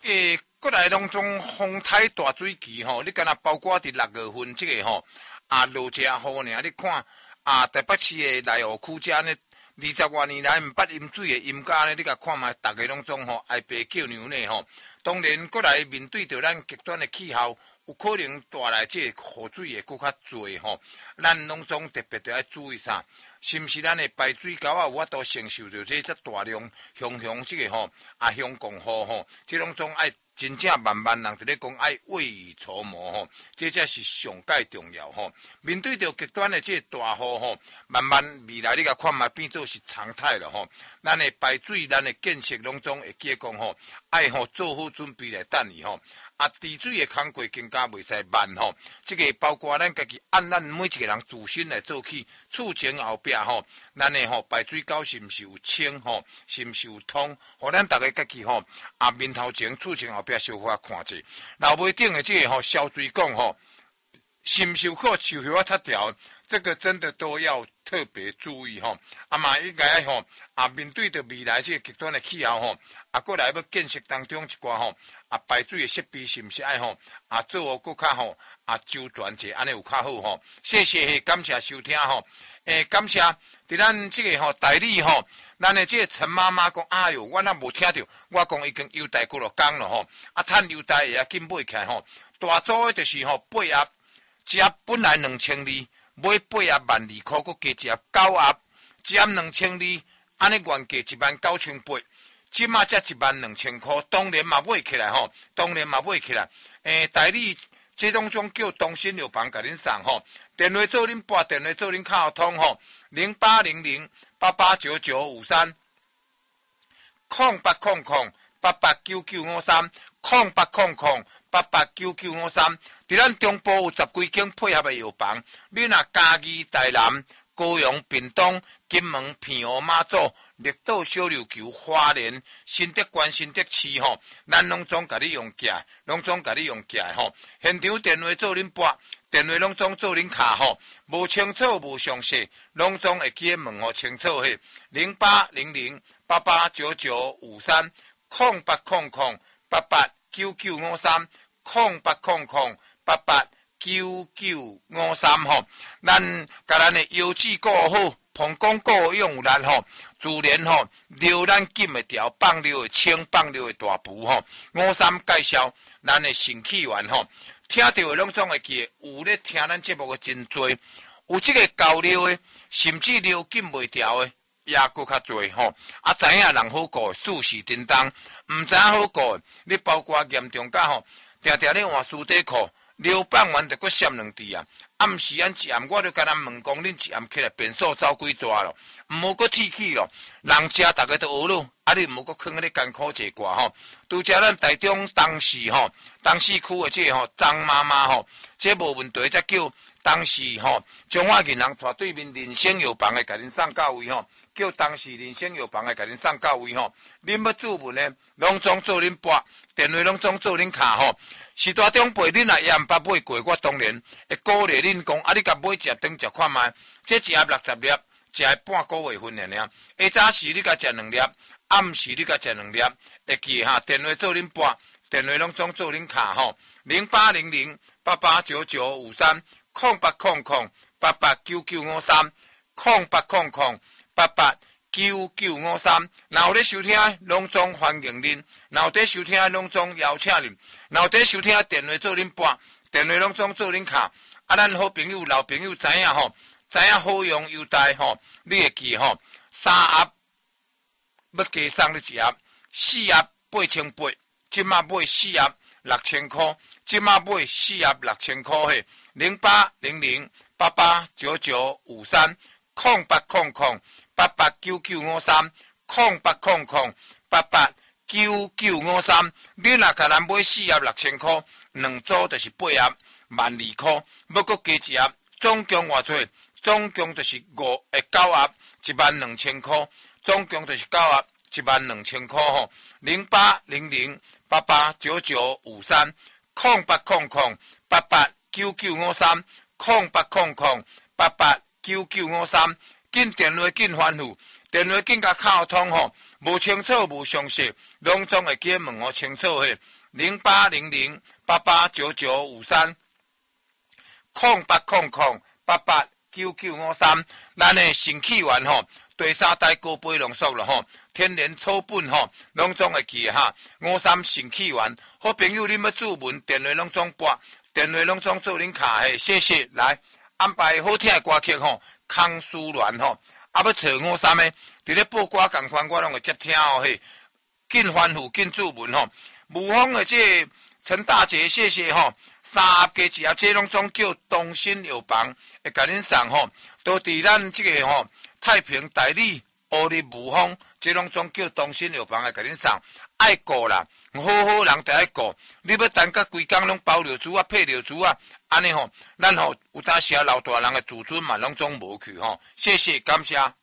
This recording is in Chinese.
过来拢种风台大水期吼，你敢若包括伫6月份即个吼落遮雨尔，你看台北市的内湖区遮呢，20多年来毋捌饮水的饮家呢，你甲看卖，逐个拢总吼爱白叫牛呢吼。当然过来面对着咱极端的气候，有可能带来即个雨水会搁较侪吼，咱拢总特别着爱注意啥？是毋是咱的排水沟有法度承受着这大量熊即个吼熊降雨吼，即拢总爱真正万人伫咧讲爱未雨绸缪吼，这才是上界重要吼。面对着极端的这个大雨吼，慢慢未来你甲看嘛变做是常态了吼。咱的排水、咱的建设拢总会记讲吼，爱吼做好准备来等伊吼。治水的工作更加袂使慢吼，这个包括咱家己按咱每一个人自身来做起，厝前后壁吼，咱的吼排水沟是毋是有清吼，是毋是有通，互咱大家家己吼面头前、厝前后壁小可看者，楼尾顶的这个吼消水管吼，是毋是有靠树叶拆掉？这个真的都要特别注意吼，嘛应该吼面对着未来这个极端的气候吼，过来要建设当中一寡吼排水的设备是毋是爱吼做搁较吼周全者，安尼有较好吼。谢谢，感谢收听吼，感谢伫咱这个吼代理吼，咱的这个陈妈妈讲，哎哟，我若无听到，我讲已经优待几落工了吼，趁优待会紧买起来吼，大组的就是吼8盒，一盒本来2000二。买8盒12000块，佮加一盒9盒，一盒2000二，安尼原价19800，即马才12000块，当然嘛买起来吼，当然嘛买起来。代理这当中叫东新药房甲恁送吼，电话做恁拨，电话做恁卡通吼，0800889953，0800889953，0800889953，伫咱中部有10几间配合的药房，你若嘉义、台南、高雄、屏东、金门、片湖、马祖、绿岛、小琉球、花莲、新德县、新德市吼，咱拢总甲你用起来，拢总甲你用起来吼。现场电话做恁拨，电话拢总做恁卡吼，无清楚无详细，拢总会去问吼清楚嘿。0800889953，0800889953吼，咱甲咱的腰子顾好，膀胱顾用有力吼，自然吼流咱紧会调，放流会清，放流会大补吼。53介绍咱的肾气丸吼，听到的拢总会记，有咧听咱节目的真多，有这个高流的，甚至流紧袂调的。也搁较侪吼，知影人好顾，事事叮当，毋知影好顾，你包括严重甲吼，定定咧换书底裤，流放完就搁闪2滴啊！暗时一暗，我就甲咱问讲，恁一暗起来便所走几抓咯，毋好搁铁起咯，人食大家都学咯，你毋好搁囥咧艰苦一寡吼。拄则咱台中东市吼，东市区的这个吼张妈妈吼，这无问题，才叫当时吼，中华银行带对面人生药房的甲恁送到位吼。叫当时人生药房的甲恁送到位吼，恁要注文呢，拢总做恁拨，电话拢总做恁卡吼。时大中辈恁也毋捌买过，我当然会鼓励恁讲，你甲买一盒顿食看卖，这一盒60粒，食半个月份尔。下早时你甲食2粒，暗时你甲食2粒，会记哈。电话做恁拨，电话拢总做恁卡吼。0800889953，0800889953，若有咧收听，拢总欢迎恁；若有咧收听，拢总邀请恁；若有咧收听，电话做恁拨，电话拢总做恁卡。咱好朋友、老朋友知影吼，知影好用优待吼，你会记吼，3盒要加送你1盒，4盒8800，即马买4盒6000块，即马买4盒6000块嘿，0800889953，0800889953，你若甲咱买4盒6000块，2组就是8盒12000块，要搁加1盒，总共偌济？总共就是9盒12000块，总共就是9盒12000块吼。0800889953，0800889953，紧电话紧欢呼，电话紧甲敲通吼， 无清楚无详细，拢总会记问我清楚嘿。0800889953。0800889953，咱的新起源吼，第三代高杯浓缩了吼，天然草本吼，拢总会记哈。53新起源，好朋友恁要注文，电话拢总拨，电话拢总做恁卡嘿，谢谢。来安排好听的歌曲吼，康苏鸾吼，啊要找53的，伫咧报歌共款，我拢会接听哦嘿，紧欢呼紧注文吼，武峰的这陈大姐，谢谢吼。30家一盒，这拢总叫东兴药房，会甲恁送吼，都伫咱这个吼太平大理乌日武峰，这拢总叫东兴药房会甲恁送。爱顾啦，好好人得爱顾。你要等甲规工拢包尿珠啊、配尿珠啊，安尼吼，咱吼有当时啊老大人的自尊嘛，拢总无去吼。谢谢，感谢。